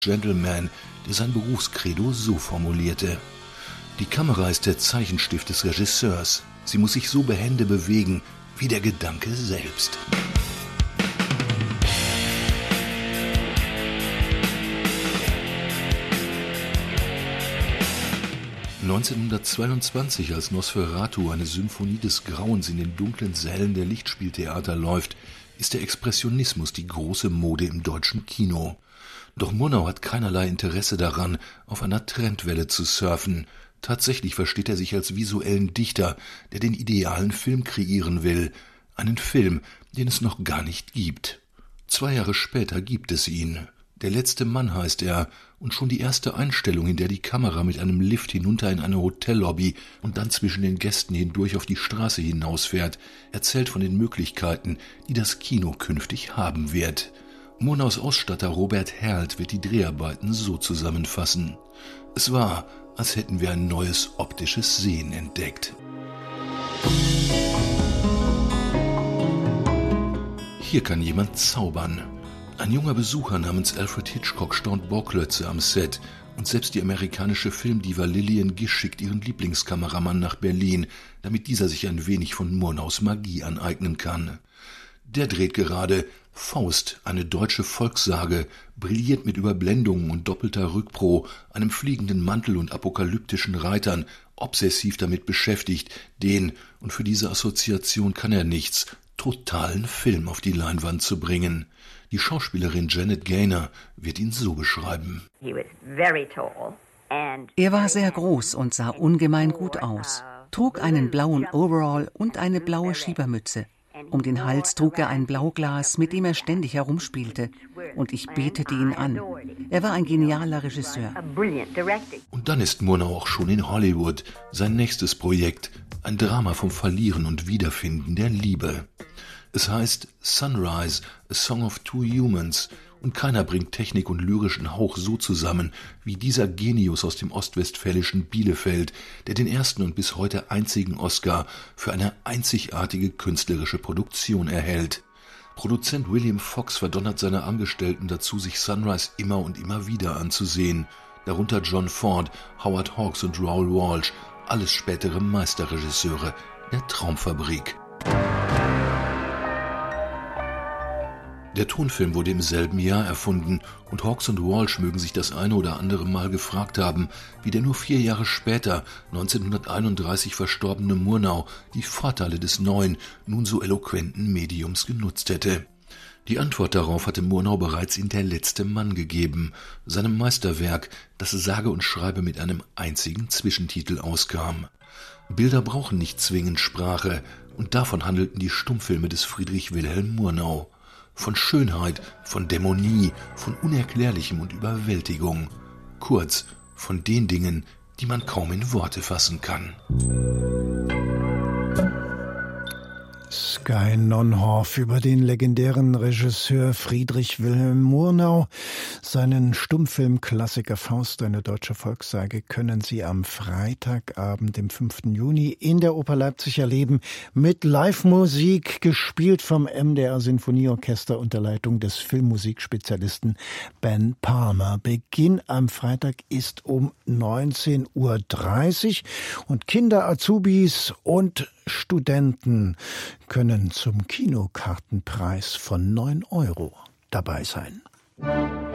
Gentleman, der sein Berufskredo so formulierte: Die Kamera ist der Zeichenstift des Regisseurs. Sie muss sich so behende bewegen wie der Gedanke selbst. (1922), als Nosferatu, eine Symphonie des Grauens, in den dunklen Sälen der Lichtspieltheater läuft, ist der Expressionismus die große Mode im deutschen Kino. Doch Murnau hat keinerlei Interesse daran, auf einer Trendwelle zu surfen. Tatsächlich versteht er sich als visuellen Dichter, der den idealen Film kreieren will. Einen Film, den es noch gar nicht gibt. 2 Jahre später gibt es ihn. Der letzte Mann heißt er, und schon die erste Einstellung, in der die Kamera mit einem Lift hinunter in eine Hotellobby und dann zwischen den Gästen hindurch auf die Straße hinausfährt, erzählt von den Möglichkeiten, die das Kino künftig haben wird. Murnaus Ausstatter Robert Herlt wird die Dreharbeiten so zusammenfassen: Es war, als hätten wir ein neues optisches Sehen entdeckt. Hier kann jemand zaubern. Ein junger Besucher namens Alfred Hitchcock staunt Bauklötze am Set, und selbst die amerikanische Filmdiva Lillian Gish schickt ihren Lieblingskameramann nach Berlin, damit dieser sich ein wenig von Murnaus Magie aneignen kann. Der dreht gerade Faust, eine deutsche Volkssage, brilliert mit Überblendungen und doppelter Rückpro, einem fliegenden Mantel und apokalyptischen Reitern, obsessiv damit beschäftigt, den, und für diese Assoziation kann er nichts, totalen Film auf die Leinwand zu bringen. Die Schauspielerin Janet Gaynor wird ihn so beschreiben: Er war sehr groß und sah ungemein gut aus, trug einen blauen Overall und eine blaue Schiebermütze. Um den Hals trug er ein Blauglas, mit dem er ständig herumspielte, und ich betete ihn an. Er war ein genialer Regisseur. Und dann ist Murnau auch schon in Hollywood. Sein nächstes Projekt, ein Drama vom Verlieren und Wiederfinden der Liebe. Es heißt Sunrise, A Song of Two Humans, und keiner bringt Technik und lyrischen Hauch so zusammen wie dieser Genius aus dem ostwestfälischen Bielefeld, der den ersten und bis heute einzigen Oscar für eine einzigartige künstlerische Produktion erhält. Produzent William Fox verdonnert seine Angestellten dazu, sich Sunrise immer und immer wieder anzusehen, darunter John Ford, Howard Hawks und Raoul Walsh, alles spätere Meisterregisseure der Traumfabrik. Der Tonfilm wurde im selben Jahr erfunden, und Hawks und Walsh mögen sich das eine oder andere Mal gefragt haben, wie der nur 4 Jahre später, 1931 verstorbene Murnau, die Vorteile des neuen, nun so eloquenten Mediums genutzt hätte. Die Antwort darauf hatte Murnau bereits in Der letzte Mann gegeben, seinem Meisterwerk, das sage und schreibe mit einem einzigen Zwischentitel auskam. Bilder brauchen nicht zwingend Sprache, und davon handelten die Stummfilme des Friedrich Wilhelm Murnau. Von Schönheit, von Dämonie, von Unerklärlichem und Überwältigung. Kurz, von den Dingen, die man kaum in Worte fassen kann. Sky Nonhoff über den legendären Regisseur Friedrich Wilhelm Murnau. Seinen Stummfilmklassiker Faust, eine deutsche Volkssage, können Sie am Freitagabend, dem 5. Juni, in der Oper Leipzig erleben, mit Live-Musik, gespielt vom MDR Sinfonieorchester unter Leitung des Filmmusikspezialisten Ben Palmer. Beginn am Freitag ist um 19:30 Uhr und Kinder, Azubis und Studenten können zum Kinokartenpreis von 9 € dabei sein.